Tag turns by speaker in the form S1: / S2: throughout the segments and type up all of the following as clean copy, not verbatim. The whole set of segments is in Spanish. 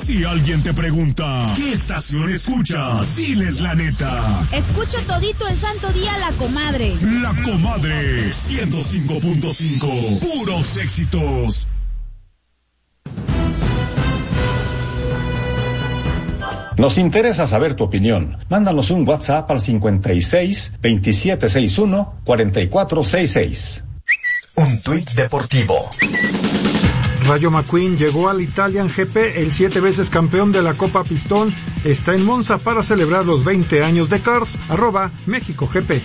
S1: Si alguien te pregunta, ¿qué estación escuchas? Diles la neta.
S2: Escucho todito el santo día La Comadre.
S1: La Comadre, 105.5, puros éxitos.
S3: Nos interesa saber tu opinión. Mándanos un WhatsApp al 56 2761 4466.
S4: Un tuit deportivo.
S5: Rayo McQueen llegó al Italian GP, el 7 veces campeón de la Copa Pistón está en Monza para celebrar los 20 años de Cars, @MéxicoGP.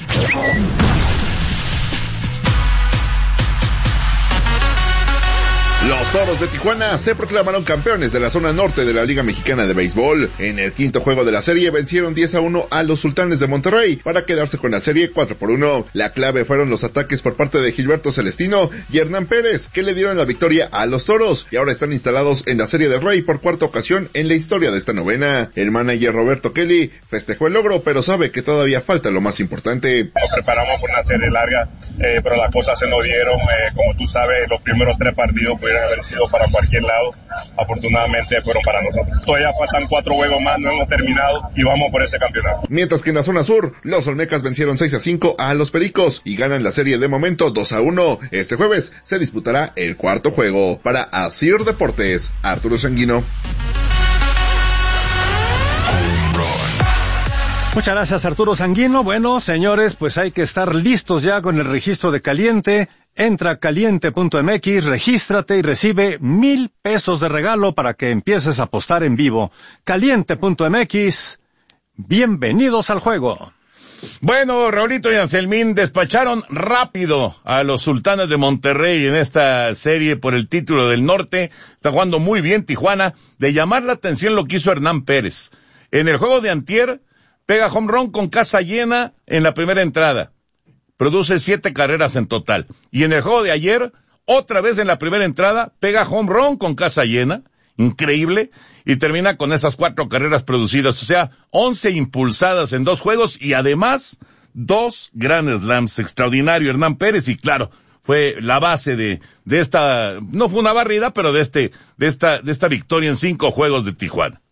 S6: Los Toros de Tijuana se proclamaron campeones de la zona norte de la Liga Mexicana de Béisbol. En el quinto juego de la serie vencieron 10-1 a los Sultanes de Monterrey para quedarse con la serie 4-1. La clave fueron los ataques por parte de Gilberto Celestino y Hernán Pérez, que le dieron la victoria a los Toros y ahora están instalados en la Serie del Rey por cuarta ocasión en la historia de esta novena. El manager Roberto Kelly festejó el logro, pero sabe que todavía falta lo más importante.
S7: Nos preparamos por una serie larga, pero las cosas se nos dieron. Como tú sabes, los primeros 3 partidos pudieron haber sido para cualquier lado. Afortunadamente fueron para nosotros. Todavía faltan 4 juegos más, no hemos terminado y vamos por ese campeonato.
S6: Mientras que en la zona sur, los Olmecas vencieron 6-5 a los Pericos y ganan la serie de momento 2-1. Este jueves se disputará el cuarto juego. Para Asir Deportes, Arturo Sanguino.
S8: Muchas gracias, Arturo Sanguino. Bueno, señores, pues hay que estar listos ya con el registro de Caliente. Entra a caliente.mx, regístrate y recibe 1,000 pesos de regalo para que empieces a apostar en vivo. Caliente.mx, bienvenidos al juego.
S9: Bueno, Raulito y Anselmín despacharon rápido a los Sultanes de Monterrey en esta serie por el título del norte. Está jugando muy bien Tijuana. De llamar la atención lo que hizo Hernán Pérez. En el juego de antier, pega home run con casa llena en la primera entrada. Produce 7 carreras en total. Y en el juego de ayer, otra vez en la primera entrada, pega home run con casa llena. Increíble. Y termina con esas 4 carreras producidas. O sea, 11 impulsadas en 2 juegos y además 2 Grand Slams. Extraordinario Hernán Pérez y claro, fue la base de esta, no fue una barrida, pero de esta victoria en 5 juegos de Tijuana.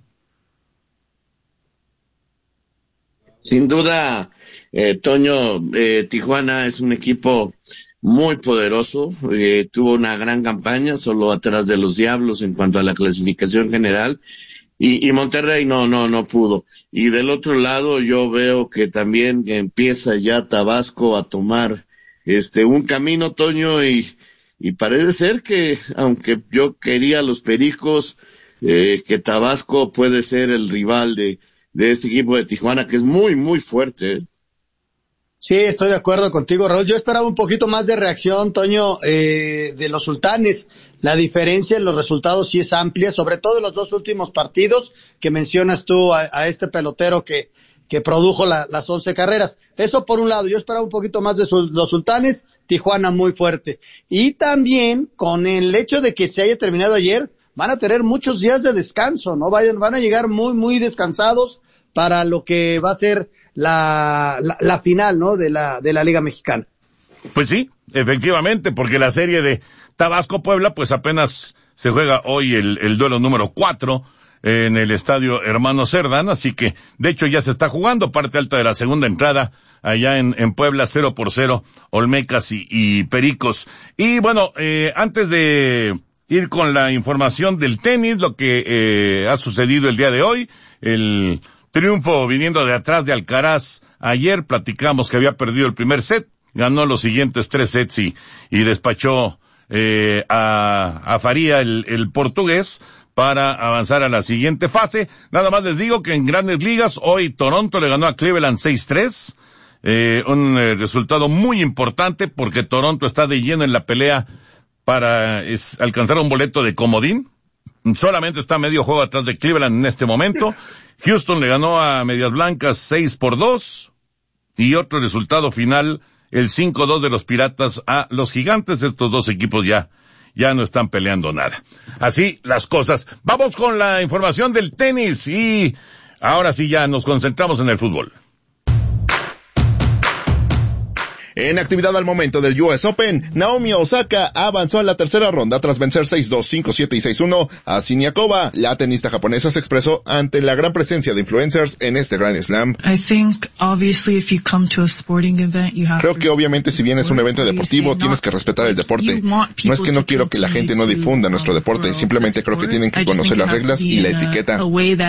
S10: Sin duda, Toño, Tijuana es un equipo muy poderoso, tuvo una gran campaña, solo atrás de los Diablos en cuanto a la clasificación general, y Monterrey no pudo. Y del otro lado yo veo que también empieza ya Tabasco a tomar un camino, Toño, y parece ser que, aunque yo quería los Pericos, que Tabasco puede ser el rival de este equipo de Tijuana, que es muy, muy fuerte.
S11: Sí, estoy de acuerdo contigo, Raúl. Yo esperaba un poquito más de reacción, Toño, de los Sultanes. La diferencia en los resultados sí es amplia, sobre todo en los 2 últimos partidos que mencionas tú a este pelotero que produjo las 11 carreras. Eso por un lado, yo esperaba un poquito más de los Sultanes, Tijuana muy fuerte. Y también con el hecho de que se haya terminado ayer, van a tener muchos días de descanso, ¿no? Van a llegar muy, muy descansados para lo que va a ser la final, ¿no? De la Liga Mexicana.
S9: Pues sí, efectivamente, porque la serie de Tabasco-Puebla, pues apenas se juega hoy el duelo número 4 en el estadio Hermano Cerdán, así que, de hecho, ya se está jugando parte alta de la segunda entrada allá en Puebla, 0-0, Olmecas y Pericos. Y bueno, antes de ir con la información del tenis, lo que ha sucedido el día de hoy, el triunfo viniendo de atrás de Alcaraz. Ayer platicamos que había perdido el primer set, ganó los siguientes 3 sets y despachó a Faria, el portugués, para avanzar a la siguiente fase. Nada más les digo que en Grandes Ligas, hoy Toronto le ganó a Cleveland 6-3, un resultado muy importante porque Toronto está de lleno en la pelea para alcanzar un boleto de comodín. Solamente está medio juego atrás de Cleveland en este momento. Houston le ganó a Medias Blancas 6-2 y otro resultado final, el 5-2 de los Piratas a los Gigantes. Estos 2 equipos ya no están peleando nada. Así las cosas. Vamos con la información del tenis y ahora sí ya nos concentramos en el fútbol.
S6: En actividad al momento del US Open, Naomi Osaka avanzó a la tercera ronda tras vencer 6-2, 5-7 y 6-1 a Siniakova. La tenista japonesa se expresó ante la gran presencia de influencers en este Grand Slam. Creo que obviamente si vienes a un evento deportivo tienes que respetar el deporte. No es que no quiero que la gente no difunda nuestro deporte, simplemente creo que tienen que conocer las reglas y la etiqueta.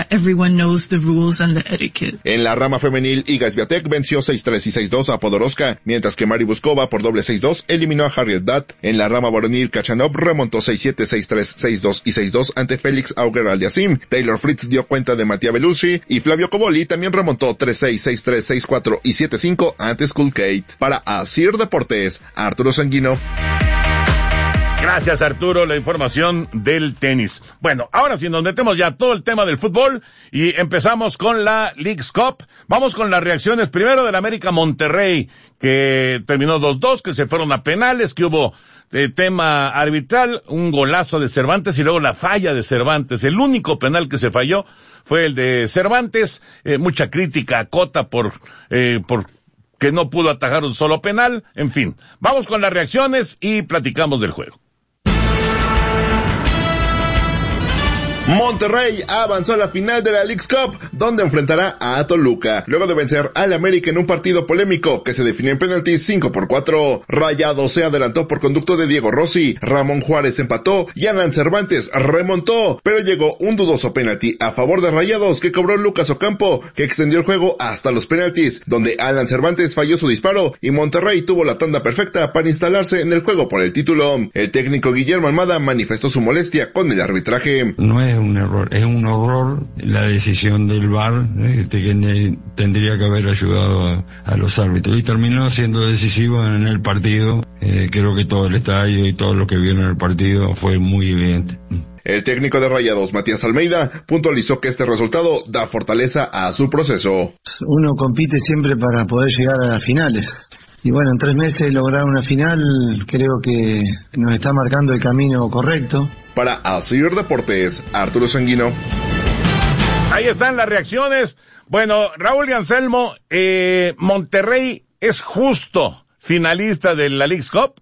S6: En la rama femenil, Iga Swiatek venció 6-3 y 6-2 a Podoroska, mientras que Mari Buskova por doble 6-2 eliminó a Harriet Dutt. En la rama varonil, Kachanov remontó 6-7, 6-3, 6-2 y 6-2 ante Félix Auger-Aliassime. Taylor Fritz dio cuenta de Mattia Bellucci y Flavio Cobolli también remontó 3-6, 6-3, 6-4 y 7-5 ante Skullgate. Para Asir Deportes, Arturo Sanguino.
S9: Gracias, Arturo, la información del tenis. Bueno, ahora sí nos metemos ya todo el tema del fútbol y empezamos con la Leagues Cup. Vamos con las reacciones primero del América Monterrey, que terminó 2-2, que se fueron a penales, que hubo tema arbitral, un golazo de Cervantes y luego la falla de Cervantes. El único penal que se falló fue el de Cervantes. Mucha crítica a Cota por que no pudo atajar un solo penal. En fin, vamos con las reacciones y platicamos del juego.
S6: Monterrey avanzó a la final de la Leagues Cup, donde enfrentará a Toluca, luego de vencer al América en un partido polémico que se definió en penaltis 5-4. Rayados se adelantó por conducto de Diego Rossi, Ramón Juárez empató y Alan Cervantes remontó, pero llegó un dudoso penalti a favor de Rayados que cobró Lucas Ocampo, que extendió el juego hasta los penaltis, donde Alan Cervantes falló su disparo y Monterrey tuvo la tanda perfecta para instalarse en el juego por el título. El técnico Guillermo Almada manifestó su molestia con el arbitraje.
S12: No es un error, es un horror la decisión del VAR, que tendría que haber ayudado a los árbitros, y terminó siendo decisivo en el partido. Creo que todo el estadio y todo lo que vieron en el partido fue muy evidente.
S6: El técnico de Rayados, Matías Almeida, puntualizó que este resultado da fortaleza a su proceso.
S13: Uno compite siempre para poder llegar a las finales. Y bueno, en 3 meses lograr una final creo que nos está marcando el camino correcto.
S6: Para Asir Deportes, Arturo Sanguino.
S9: Ahí están las reacciones. Bueno, Raúl y Anselmo, Monterrey es justo finalista de la Leagues Cup.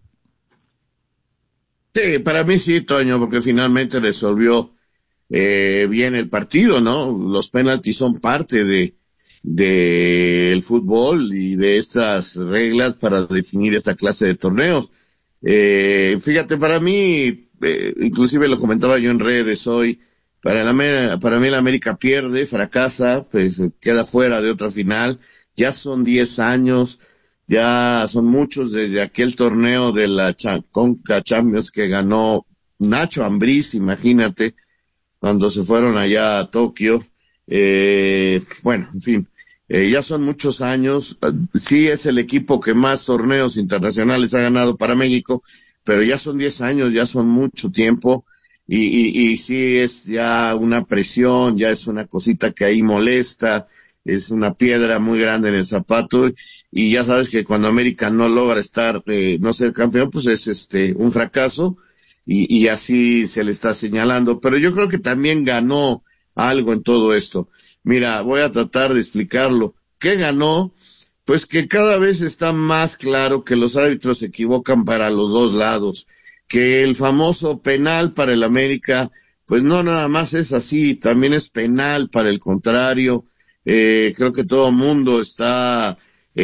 S10: Sí, para mí sí, Toño, porque finalmente resolvió bien el partido, ¿no? Los penaltis son parte del fútbol y de estas reglas para definir esta clase de torneos. Fíjate, para mí, inclusive lo comentaba yo en redes hoy, para mí la América pierde, fracasa, pues queda fuera de otra final. Ya son 10 años, ya son muchos desde aquel torneo de la Conca Champions que ganó Nacho Ambriz, imagínate, cuando se fueron allá a Tokio. Bueno, en fin, ya son muchos años. Sí es el equipo que más torneos internacionales ha ganado para México, pero ya son 10 años, ya son mucho tiempo, y sí es ya una presión, ya es una cosita que ahí molesta, es una piedra muy grande en el zapato, y ya sabes que cuando América no logra no ser campeón, pues es un fracaso, y así se le está señalando. Pero yo creo que también ganó algo en todo esto. Mira, voy a tratar de explicarlo. ¿Qué ganó? Pues que cada vez está más claro que los árbitros se equivocan para los dos lados, que el famoso penal para el América, pues no nada más es así, también es penal para el contrario. Creo que todo el mundo está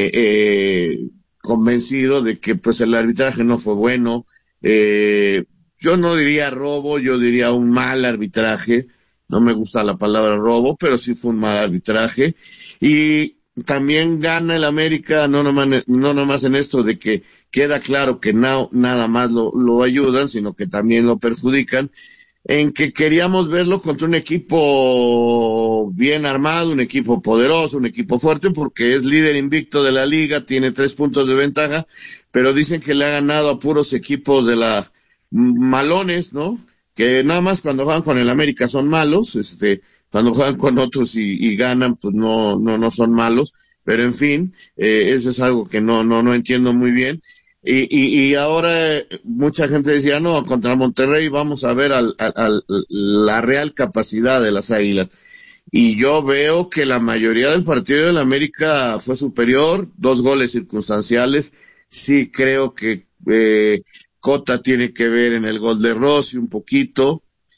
S10: convencido de que pues el arbitraje no fue bueno. Yo no diría robo, yo diría un mal arbitraje. No me gusta la palabra robo, pero sí fue un mal arbitraje. Y también gana el América, no nomás en esto de que queda claro que nada más lo ayudan, sino que también lo perjudican, en que queríamos verlo contra un equipo bien armado, un equipo poderoso, un equipo fuerte, porque es líder invicto de la liga, tiene 3 puntos de ventaja, pero dicen que le ha ganado a puros equipos de la malones, ¿no? Que nada más cuando juegan con el América son malos, cuando juegan con otros y ganan, pues no son malos, pero en fin, eso es algo que no entiendo muy bien. Y ahora mucha gente decía, no, contra Monterrey vamos a ver la real capacidad de las Águilas. Y yo veo que la mayoría del partido del América fue superior, 2 goles circunstanciales, sí creo que Cota tiene que ver en el gol de Rossi un poquito,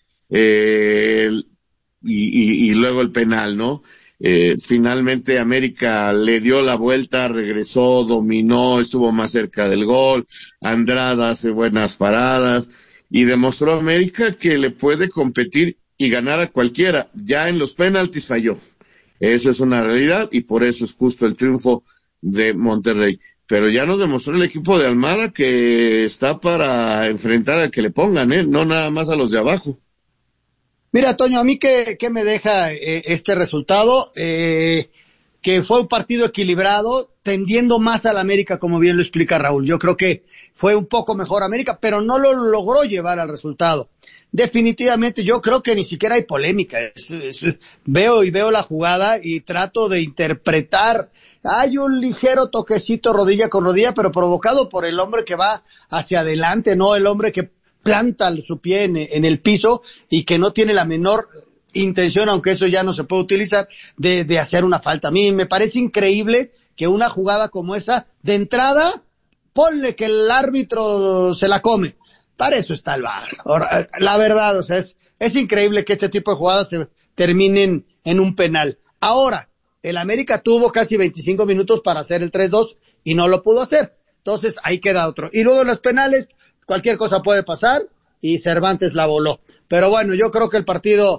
S10: y luego el penal, ¿no? Finalmente América le dio la vuelta, regresó, dominó, estuvo más cerca del gol, Andrada hace buenas paradas, y demostró a América que le puede competir y ganar a cualquiera. Ya en los penaltis falló. Eso es una realidad y por eso es justo el triunfo de Monterrey. Pero ya nos demostró el equipo de Almada que está para enfrentar al que le pongan, no nada más a los de abajo.
S11: Mira, Toño, a mí ¿qué me deja este resultado? Que fue un partido equilibrado, tendiendo más al América, como bien lo explica Raúl. Yo creo que fue un poco mejor América, pero no lo logró llevar al resultado. Definitivamente, yo creo que ni siquiera hay polémica. Veo la jugada y trato de interpretar. Hay un ligero toquecito rodilla con rodilla, pero provocado por el hombre que va hacia adelante, no el hombre que planta su pie en el piso y que no tiene la menor intención, aunque eso ya no se puede utilizar, de hacer una falta. A mí me parece increíble que una jugada como esa, de entrada, ponle que el árbitro se la come. Para eso está el VAR. Ahora, la verdad, o sea, es increíble que este tipo de jugadas se terminen en un penal. Ahora, el América tuvo casi 25 minutos para hacer el 3-2 y no lo pudo hacer. Entonces, ahí queda otro. Y luego en los penales, cualquier cosa puede pasar y Cervantes la voló. Pero bueno, yo creo que el partido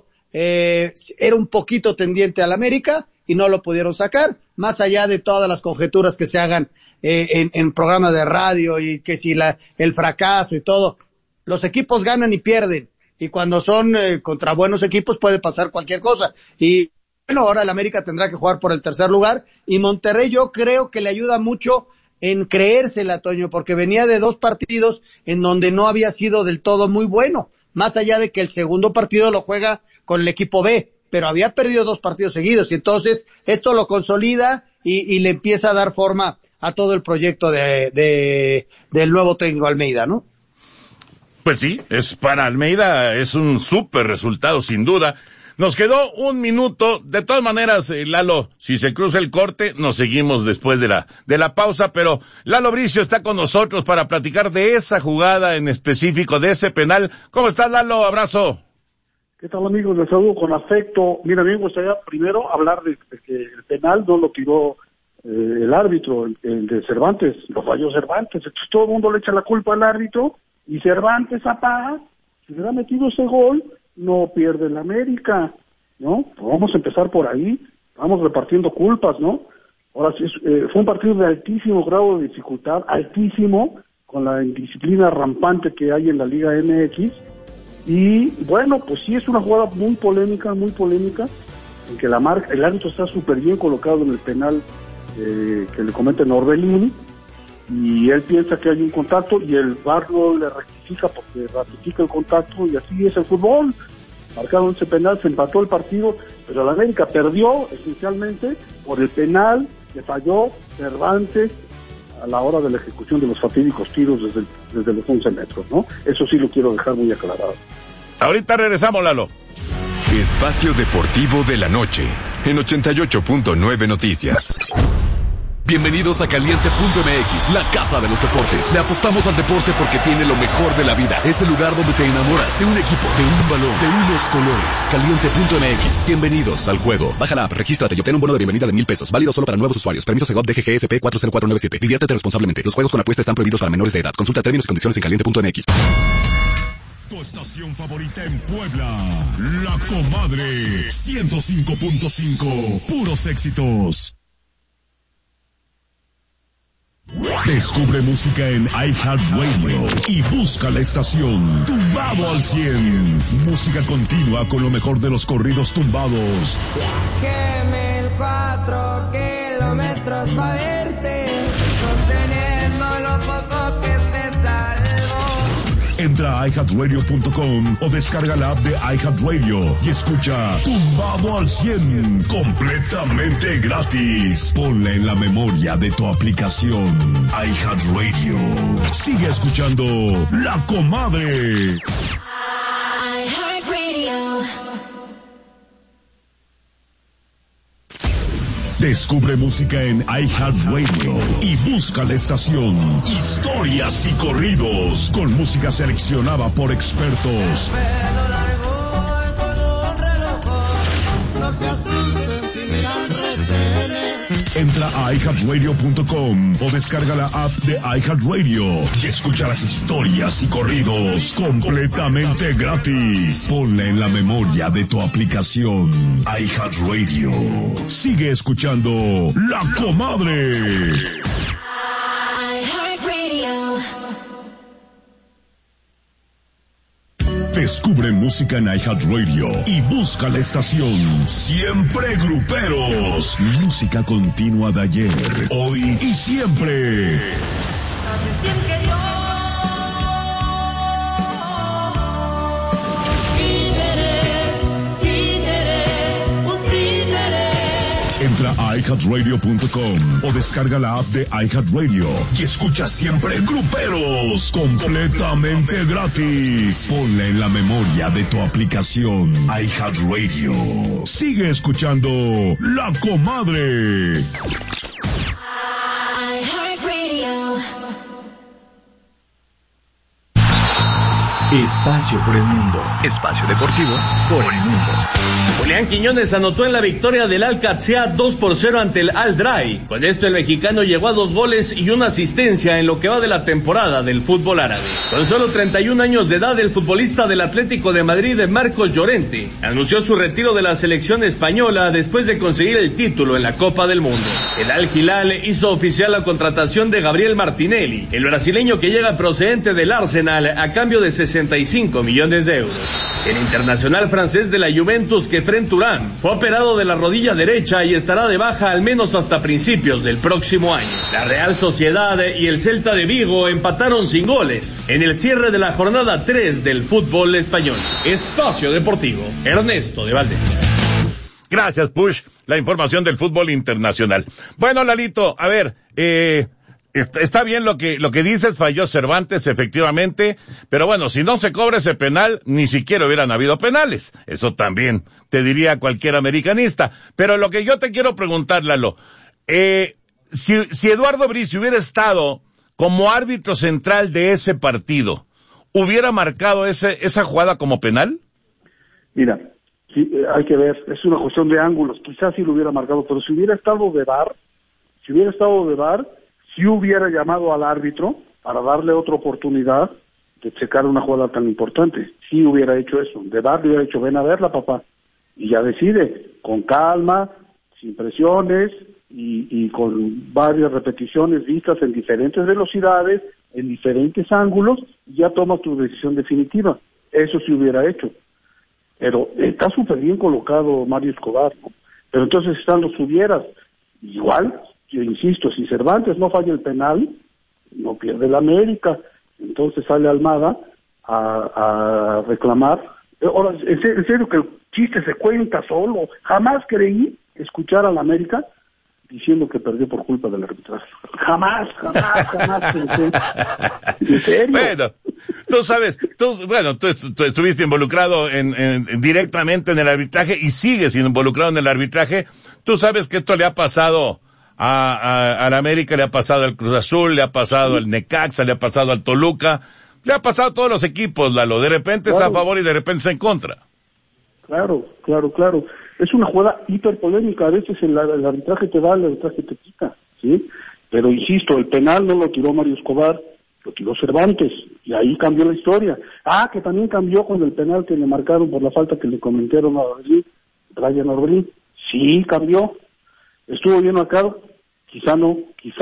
S11: era un poquito tendiente al América y no lo pudieron sacar, más allá de todas las conjeturas que se hagan en programas de radio y que si el fracaso y todo. Los equipos ganan y pierden, y cuando son contra buenos equipos puede pasar cualquier cosa. Y bueno, ahora el América tendrá que jugar por el tercer lugar, y Monterrey yo creo que le ayuda mucho en creérsela, Toño, porque venía de 2 partidos en donde no había sido del todo muy bueno, más allá de que el segundo partido lo juega con el equipo B, pero había perdido 2 partidos seguidos, y entonces esto lo consolida y le empieza a dar forma a todo el proyecto del nuevo técnico Almeida, ¿no?
S9: Pues sí, para Almeida es un súper resultado, sin duda. Nos quedó 1 minuto. De todas maneras, Lalo, si se cruza el corte, nos seguimos después de la pausa, pero Lalo Bricio está con nosotros para platicar de esa jugada en específico, de ese penal. ¿Cómo estás, Lalo? Abrazo.
S14: ¿Qué tal, amigos? Les saludo con afecto. Mira, a mí me gustaría primero hablar de que el penal no lo tiró el árbitro, el de Cervantes, lo falló Cervantes. Entonces todo el mundo le echa la culpa al árbitro y Cervantes apaga. Si hubiera metido ese gol, no pierde el América, ¿no? Pues vamos a empezar por ahí, vamos repartiendo culpas, ¿no? Ahora sí, fue un partido de altísimo grado de dificultad, altísimo, con la indisciplina rampante que hay en la Liga MX, y bueno, pues sí es una jugada muy polémica, en que el árbitro está súper bien colocado en el penal que le comete Orbelín, y él piensa que hay un contacto y el VAR no le rectifica porque ratifica el contacto, y así es el fútbol. Marcaron ese penal, se empató el partido, pero la América perdió esencialmente por el penal que falló Cervantes a la hora de la ejecución de los fatídicos tiros desde los 11 metros, ¿no? Eso sí lo quiero dejar muy aclarado.
S9: Ahorita regresamos, Lalo.
S15: Espacio Deportivo de la Noche en 88.9 Noticias. Bienvenidos a Caliente.mx, la casa de los deportes. Le apostamos al deporte porque tiene lo mejor de la vida. Es el lugar donde te enamoras de un equipo, de un balón, de unos colores. Caliente.mx. Bienvenidos al juego. Baja la app, regístrate y obtén un bono de bienvenida de $1,000. Válido solo para nuevos usuarios. Permiso Segov DGGSP 40497. Diviértete responsablemente. Los juegos con apuesta están prohibidos para menores de edad. Consulta términos y condiciones en Caliente.mx.
S1: Tu estación favorita en Puebla, La Comadre 105.5. Puros éxitos. Descubre música en iHeartRadio y busca la estación Tumbado al 100. Música continua con lo mejor de los corridos tumbados.
S16: Viajé 1,004 kilómetros para verte, sosteniendo lo poco que se salvó.
S1: Entra a iHeartRadio.com o descarga la app de iHeartRadio y escucha Tumbado al 100 completamente gratis. Ponla en la memoria de tu aplicación iHeartRadio. Sigue escuchando La Comadre. Descubre música en iHeartRadio y busca la estación Historias y Corridos con música seleccionada por expertos.
S16: No se asusten si miran retenes.
S1: Entra a iHeartRadio.com o descarga la app de iHeartRadio y escucha las historias y corridos completamente gratis. Ponla en la memoria de tu aplicación iHeartRadio. Sigue escuchando La Comadre. Descubre música en iHeartRadio y busca la estación Siempre Gruperos. Música continua de ayer, hoy y siempre. Entra a iHeartRadio.com o descarga la app de iHeartRadio y escucha Siempre Gruperos completamente gratis. Ponla en la memoria de tu aplicación iHeartRadio. Sigue escuchando La Comadre.
S15: Espacio por el mundo. Espacio deportivo por el mundo.
S17: Julián Quiñones anotó en la victoria del Al-Qadsiya 2-0 ante el Al-Drai. Con esto el mexicano llegó a 2 goles y una asistencia en lo que va de la temporada del fútbol árabe. Con solo 31 años de edad, el futbolista del Atlético de Madrid, Marcos Llorente, anunció su retiro de la selección española después de conseguir el título en la Copa del Mundo. El Al-Hilal hizo oficial la contratación de Gabriel Martinelli, el brasileño que llega procedente del Arsenal a cambio de 65 millones de euros. El internacional francés de la Juventus, Kefren Turán, fue operado de la rodilla derecha y estará de baja al menos hasta principios del próximo año. La Real Sociedad y el Celta de Vigo empataron sin goles en el cierre de la jornada 3 del fútbol español. Espacio Deportivo, Ernesto de Valdés.
S9: Gracias, Push. La información del fútbol internacional. Bueno, Lalito, a ver, está bien lo que dices, falló Cervantes, efectivamente, pero bueno, si no se cobra ese penal, ni siquiera hubieran habido penales. Eso también te diría cualquier americanista. Pero lo que yo te quiero preguntar, Lalo, si Eduardo Bricio hubiera estado como árbitro central de ese partido, ¿hubiera marcado esa jugada como penal?
S14: Mira, sí, hay que ver, es una cuestión de ángulos, quizás sí lo hubiera marcado, pero si hubiera estado de VAR, sí hubiera llamado al árbitro para darle otra oportunidad de checar una jugada tan importante. Sí hubiera hecho eso. De VAR le hubiera dicho, ven a verla, papá. Y ya decide, con calma, sin presiones y con varias repeticiones vistas en diferentes velocidades, en diferentes ángulos, y ya toma tu decisión definitiva. Eso sí hubiera hecho. Pero está súper bien colocado Mario Escobar, ¿no? Pero entonces están los hubieras. Igual, yo insisto, si Cervantes no falla el penal, no pierde la América. Entonces sale Almada a reclamar. Ahora, en serio que el chiste se cuenta solo. Jamás creí escuchar a la América diciendo que perdió por culpa del arbitraje. Jamás pensé. ¿En serio?
S9: Bueno, tú sabes, tú estuviste involucrado directamente en el arbitraje y sigues involucrado en el arbitraje. Tú sabes que esto le ha pasado a la América, le ha pasado al Cruz Azul, le ha pasado al Necaxa, le ha pasado al Toluca, le ha pasado a todos los equipos, Lalo. De repente es a favor y de repente es en contra. Claro.
S14: Es una jugada hiperpolémica. A veces el arbitraje te da, el arbitraje te quita, ¿sí? Pero insisto, el penal no lo tiró Mario Escobar, lo tiró Cervantes, y ahí cambió la historia. Que también cambió con el penal que le marcaron por la falta que le comentaron a Brian Orbelín. Sí, cambió. ¿Estuvo bien marcado? Quizá no,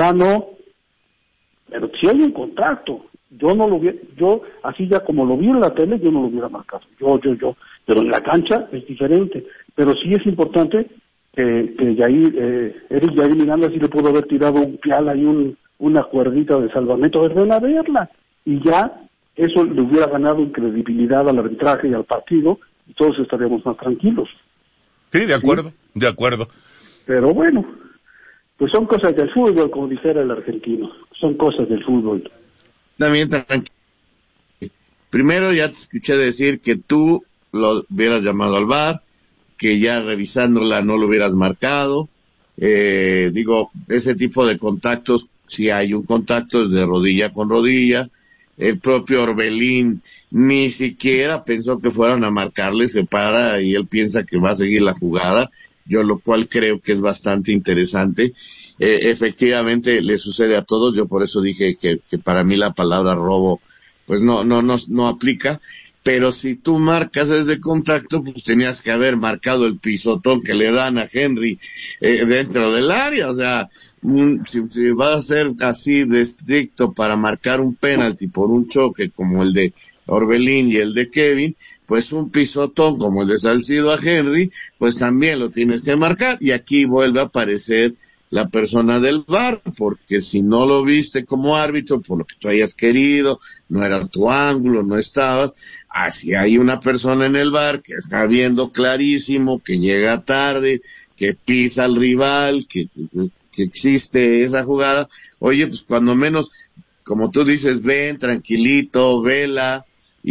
S14: pero si hay un contacto, yo así ya como lo vi en la tele, yo no lo hubiera marcado, yo, pero en la cancha es diferente, pero sí es importante que Eric Jair Miranda sí le pudo haber tirado un pial ahí, una cuerdita de salvamento, ven a verla, y ya eso le hubiera ganado en credibilidad al arbitraje y al partido, y todos estaríamos más tranquilos.
S9: Sí, de acuerdo.
S14: Pero bueno, pues son cosas del fútbol, como dijera el argentino. Son cosas del fútbol.
S10: También tranquilo. Primero ya te escuché decir que tú lo hubieras llamado al VAR, que ya revisándola no lo hubieras marcado. ese tipo de contactos, si hay un contacto es de rodilla con rodilla. El propio Orbelín ni siquiera pensó que fueran a marcarle, se para y él piensa que va a seguir la jugada, yo lo cual creo que es bastante interesante. Efectivamente le sucede a todos, yo por eso dije que para mí la palabra robo pues no aplica, pero si tú marcas ese contacto, pues tenías que haber marcado el pisotón que le dan a Henry dentro del área, o sea, si va a ser así de estricto para marcar un penalti por un choque como el de Orbelín y el de Kevin, pues un pisotón como el de Salcido a Henry, pues también lo tienes que marcar, y aquí vuelve a aparecer la persona del VAR, porque si no lo viste como árbitro, por lo que tú hayas querido, no era tu ángulo, no estabas, así hay una persona en el VAR que está viendo clarísimo, que llega tarde, que pisa al rival, que existe esa jugada, oye, pues cuando menos, como tú dices, ven, tranquilito, vela,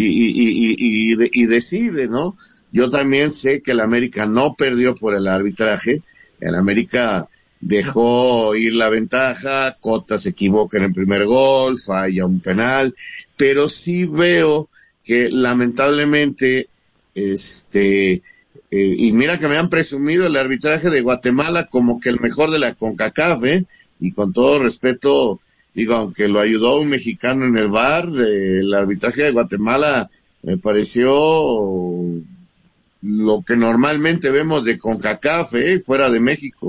S10: y decide, ¿no? Yo también sé que el América no perdió por el arbitraje, el América dejó ir la ventaja, Cota se equivoca en el primer gol, falla un penal, pero sí veo que lamentablemente, y mira que me han presumido el arbitraje de Guatemala como que el mejor de la CONCACAF, y con todo respeto, digo, aunque lo ayudó un mexicano en el VAR, el arbitraje de Guatemala me pareció lo que normalmente vemos de CONCACAF, fuera de México.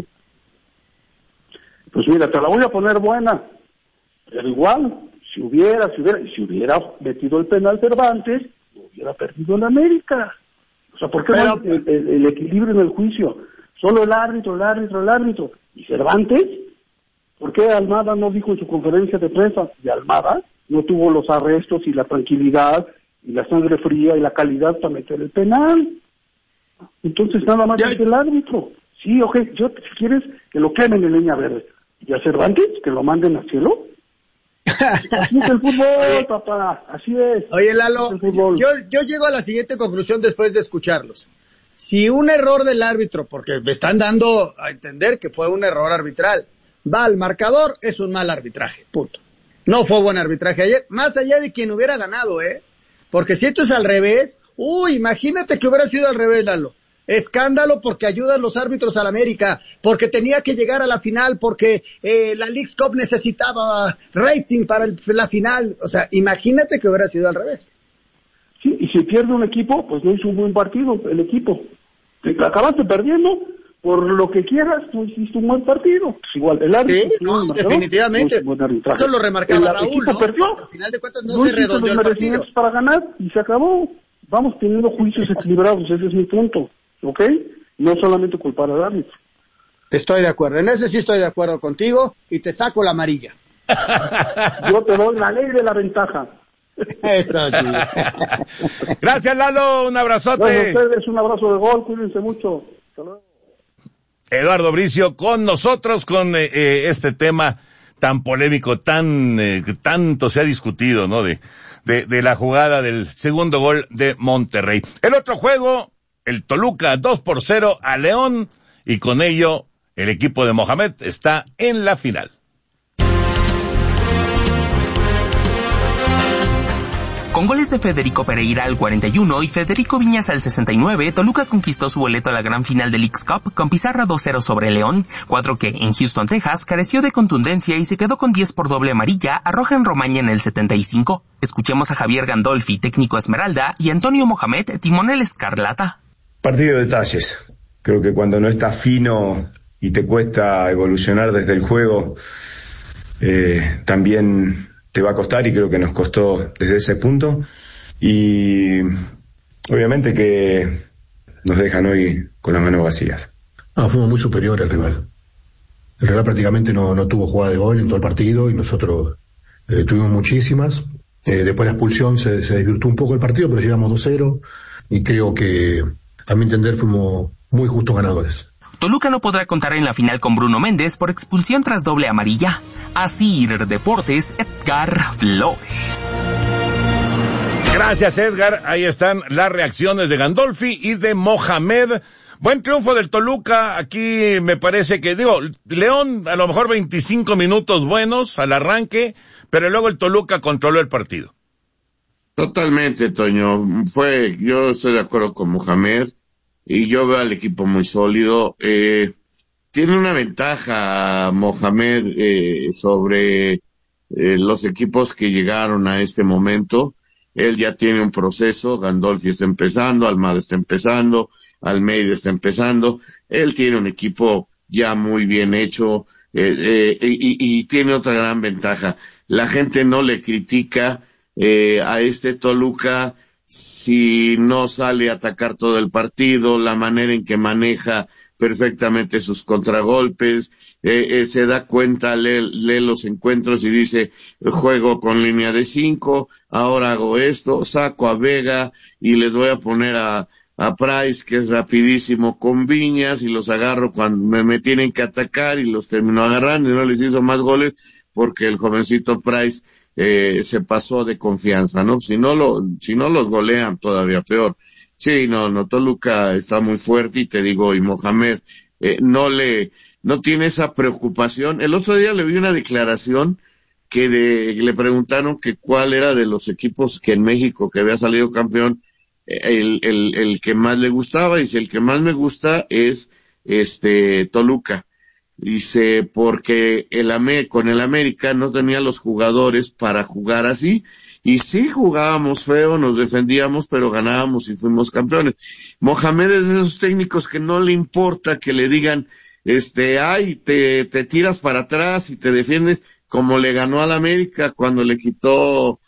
S14: Pues mira, te la voy a poner buena, pero igual, si hubiera metido el penal Cervantes, hubiera perdido en América. O sea, ¿por qué no el equilibrio en el juicio? Solo el árbitro. ¿Y Cervantes? ¿Por qué Almada no dijo en su conferencia de prensa? Y Almada no tuvo los arrestos y la tranquilidad y la sangre fría y la calidad para meter el penal. Entonces nada más es el árbitro. Sí, yo, si quieres, que lo quemen en leña verde. ¿Y a Cervantes? ¿Que lo manden al cielo? Así es el fútbol, papá, así es.
S11: Oye, Lalo, yo llego a la siguiente conclusión después de escucharlos. Si un error del árbitro, porque me están dando a entender que fue un error arbitral, va al marcador, es un mal arbitraje, punto. No fue buen arbitraje ayer, más allá de quien hubiera ganado, porque si esto es al revés, imagínate que hubiera sido al revés, Lalo. Escándalo porque ayudan los árbitros al América, porque tenía que llegar a la final, porque la Leagues Cup necesitaba rating para la final. O sea, imagínate que hubiera sido al revés.
S14: Sí, y si pierde un equipo, pues no hizo un buen partido el equipo. Acabaste perdiendo, por lo que quieras, no hiciste un buen partido. Pues igual, el árbitro... Sí,
S11: no, definitivamente. Eso lo remarcaba Raúl, ¿no?
S14: Perdió.
S11: Al final de cuentas no se redondeó el partido.
S14: Para ganar y se acabó. Vamos teniendo juicios equilibrados, ese es mi punto. ¿Ok? No solamente culpar al árbitro.
S11: Estoy de acuerdo, en ese sí estoy de acuerdo contigo y te saco la amarilla.
S14: Yo te doy la ley de la ventaja.
S11: Eso,
S9: Gracias, Lalo, un abrazote.
S14: Gracias a ustedes, un abrazo de gol, cuídense mucho. Hasta luego.
S9: Eduardo Bricio con nosotros con este tema tan polémico, tanto se ha discutido, ¿no? De la jugada del segundo gol de Monterrey. El otro juego, el Toluca 2-0 a León, y con ello el equipo de Mohamed está en la final.
S18: Con goles de Federico Pereira al 41 y Federico Viñas al 69, Toluca conquistó su boleto a la gran final de Leagues Cup con pizarra 2-0 sobre León, cuadro que en Houston, Texas, careció de contundencia y se quedó con 10 por doble amarilla a Rogen Romaña en el 75. Escuchemos a Javier Gandolfi, técnico Esmeralda, y Antonio Mohamed, timonel Escarlata.
S19: Partido de detalles. Creo que cuando no estás fino y te cuesta evolucionar desde el juego, también te va a costar, y creo que nos costó desde ese punto, y obviamente que nos dejan hoy con las manos vacías.
S20: Fuimos muy superiores al rival. El rival prácticamente no tuvo jugada de gol en todo el partido y nosotros tuvimos muchísimas. Después la expulsión se desvirtuó un poco el partido, pero llegamos 2-0 y creo que, a mi entender, fuimos muy justos ganadores.
S18: Toluca no podrá contar en la final con Bruno Méndez por expulsión tras doble amarilla. Así Deportes, Edgar Flores.
S9: Gracias, Edgar. Ahí están las reacciones de Gandolfi y de Mohamed. Buen triunfo del Toluca, aquí me parece que, León a lo mejor 25 minutos buenos al arranque, pero luego el Toluca controló el partido.
S10: Totalmente, Toño. Yo estoy de acuerdo con Mohamed, y yo veo al equipo muy sólido. Tiene una ventaja Mohamed sobre los equipos que llegaron a este momento. Él ya tiene un proceso, Gandolfi está empezando, Almada está empezando, Almeida está empezando. Él tiene un equipo ya muy bien hecho, y tiene otra gran ventaja. La gente no le critica a este Toluca si no sale a atacar todo el partido, la manera en que maneja perfectamente sus contragolpes, se da cuenta, lee los encuentros y dice, juego con línea de 5, ahora hago esto, saco a Vega y les voy a poner a Price, que es rapidísimo con Viñas, y los agarro cuando me tienen que atacar, y los termino agarrando y no les hizo más goles porque el jovencito Price se pasó de confianza, ¿no? Si no los golean, todavía peor. Sí, no, Toluca está muy fuerte, y te digo, y Mohamed no tiene esa preocupación. El otro día le vi una declaración que le preguntaron que cuál era de los equipos que en México que había salido campeón el que más le gustaba. Dice, el que más me gusta es Toluca. Dice, porque con el América no tenía los jugadores para jugar así, y sí jugábamos feo, nos defendíamos, pero ganábamos y fuimos campeones. Mohamed es de esos técnicos que no le importa que le digan, te tiras para atrás y te defiendes, como le ganó al América cuando le quitó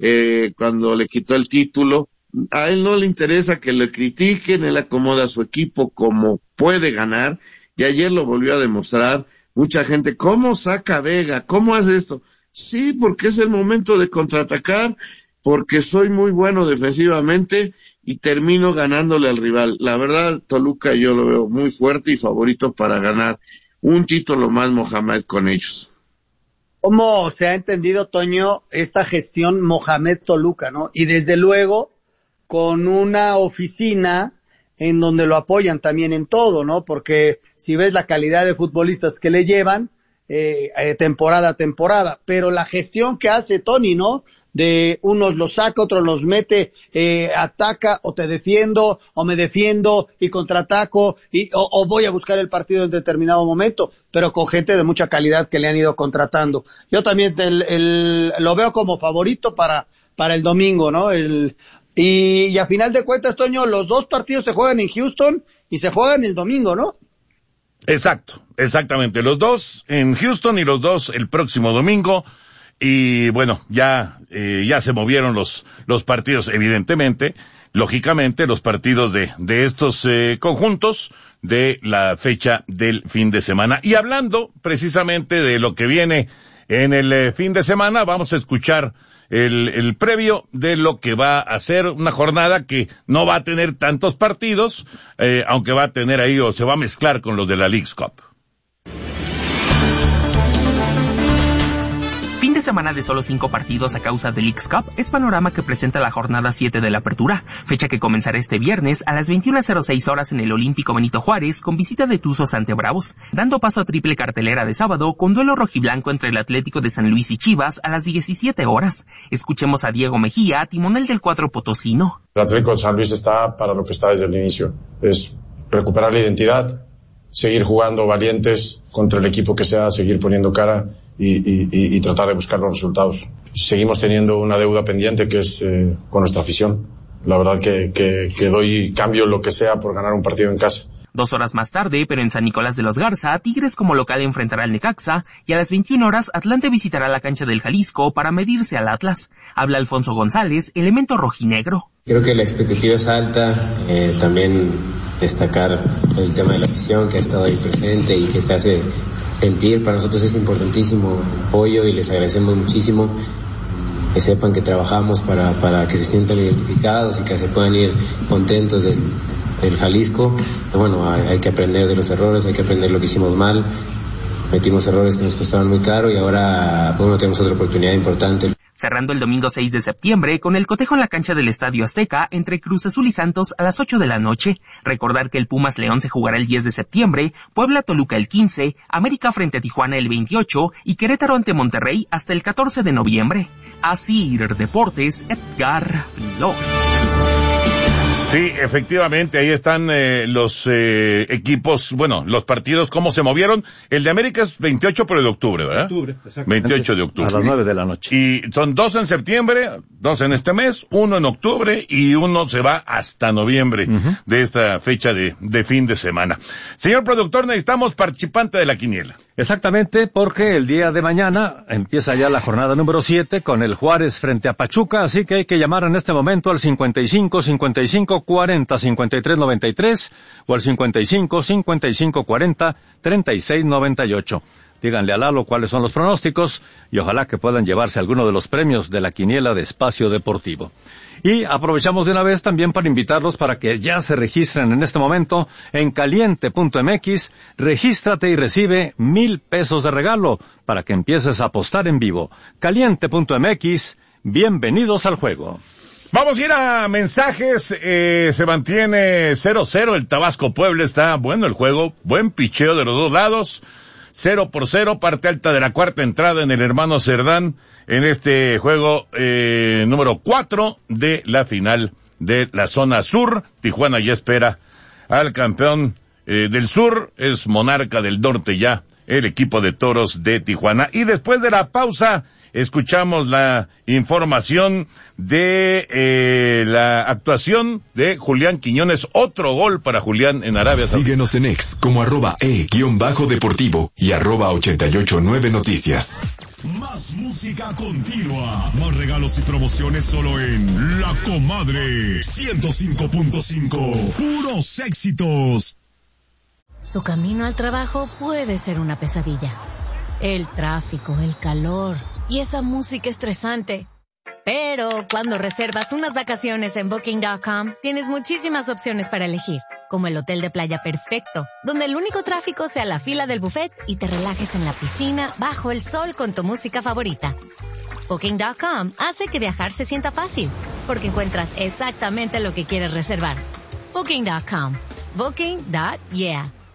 S10: el título. A él no le interesa que le critiquen, él acomoda a su equipo como puede ganar, y ayer lo volvió a demostrar. Mucha gente, ¿cómo saca Vega? ¿Cómo hace esto? Sí, porque es el momento de contraatacar, porque soy muy bueno defensivamente y termino ganándole al rival. La verdad, Toluca yo lo veo muy fuerte y favorito para ganar un título más, Mohamed, con ellos.
S11: ¿Cómo se ha entendido, Toño, esta gestión Mohamed Toluca, no? Y desde luego, con una oficina en donde lo apoyan también en todo, ¿no? Porque si ves la calidad de futbolistas que le llevan, temporada a temporada, pero la gestión que hace Tony, ¿no? De unos los saca, otros los mete, ataca, o te defiendo, o me defiendo y contraataco, o voy a buscar el partido en determinado momento, pero con gente de mucha calidad que le han ido contratando. Yo también lo veo como favorito para el domingo, ¿no? Y a final de cuentas, Toño, los dos partidos se juegan en Houston y se juegan el domingo, ¿no?
S9: Exactamente, los dos en Houston y los dos el próximo domingo. Y bueno, ya se movieron los partidos, evidentemente, lógicamente, los partidos de estos conjuntos de la fecha del fin de semana. Y hablando precisamente de lo que viene en el fin de semana, vamos a escuchar el previo de lo que va a ser una jornada que no va a tener tantos partidos, aunque va a tener ahí, o se va a mezclar con los de la Leagues Cup.
S18: Fin de semana de solo 5 partidos a causa del Leagues Cup es panorama que presenta la jornada 7 de la apertura, fecha que comenzará este viernes a las 21:06 horas en el Olímpico Benito Juárez con visita de Tuzos ante Bravos, dando paso a triple cartelera de sábado con duelo rojiblanco entre el Atlético de San Luis y Chivas a las 17 horas. Escuchemos a Diego Mejía, timonel del cuadro potosino.
S21: El Atlético de San Luis está para lo que está desde el inicio, es recuperar la identidad, seguir jugando valientes contra el equipo que sea, seguir poniendo cara y tratar de buscar los resultados. Seguimos teniendo una deuda pendiente que es con nuestra afición. La verdad que doy cambio lo que sea por ganar un partido en casa.
S18: 2 horas más tarde, pero en San Nicolás de los Garza, Tigres como local enfrentará al Necaxa, y a las 21 horas Atlante visitará la cancha del Jalisco para medirse al Atlas. Habla Alfonso González, elemento rojinegro.
S22: Creo que la expectativa es alta, también destacar el tema de la afición que ha estado ahí presente y que se hace sentir. Para nosotros es importantísimo el apoyo y les agradecemos muchísimo. Que sepan que trabajamos para que se sientan identificados y que se puedan ir contentos del Jalisco. Pero bueno, hay que aprender de los errores, hay que aprender lo que hicimos mal. Metimos errores que nos costaron muy caro y ahora bueno, tenemos otra oportunidad importante.
S18: cerrando el domingo 6 de septiembre con el cotejo en la cancha del Estadio Azteca entre Cruz Azul y Santos a las 8 de la noche. Recordar que el Pumas León se jugará el 10 de septiembre, Puebla Toluca el 15, América frente a Tijuana el 28 y Querétaro ante Monterrey hasta el 14 de noviembre. Asir Deportes, Edgar Flores.
S9: Sí, efectivamente, ahí están los equipos, bueno, los partidos, cómo se movieron. El de América es 28 pero de octubre, ¿verdad?
S8: Octubre, exactamente.
S9: 28 de octubre.
S8: A las 9 de la noche.
S9: Y son 2 en septiembre, 2 en este mes, 1 en octubre y 1 se va hasta noviembre de esta fecha de fin de semana. Señor productor, necesitamos participante de la quiniela.
S8: Exactamente, porque el día de mañana empieza ya la jornada número 7 con el Juárez frente a Pachuca, así que hay que llamar en este momento al 55 55 40 53 93 o al 55 55 40 36 98. Díganle a Lalo cuáles son los pronósticos y ojalá que puedan llevarse alguno de los premios de la quiniela de Espacio Deportivo. Y aprovechamos de una vez también para invitarlos para que ya se registren en este momento en caliente.mx. Regístrate y recibe 1,000 pesos de regalo para que empieces a apostar en vivo. Caliente.mx, bienvenidos al juego.
S9: Vamos a ir a mensajes, se mantiene 0-0, el Tabasco Puebla está bueno el juego, buen picheo de los dos lados. 0-0, parte alta de la cuarta entrada en el Hermano Cerdán en este juego número 4 de la final de la zona sur. Tijuana ya espera al campeón del sur, es monarca del norte ya, el equipo de Toros de Tijuana. Y después de la pausa, escuchamos la información de la actuación de Julián Quiñones. Otro gol para Julián en Arabia Saudita.
S1: Síguenos en X como @e_deportivo y @889noticias. Más música continua, más regalos y promociones solo en La Comadre 105.5. Puros éxitos.
S2: Tu camino al trabajo puede ser una pesadilla. El tráfico, el calor y esa música estresante. Pero cuando reservas unas vacaciones en Booking.com, tienes muchísimas opciones para elegir, como el hotel de playa perfecto, donde el único tráfico sea la fila del buffet y te relajes en la piscina bajo el sol con tu música favorita. Booking.com hace que viajar se sienta fácil, porque encuentras exactamente lo que quieres reservar. Booking.com. Booking.yeah.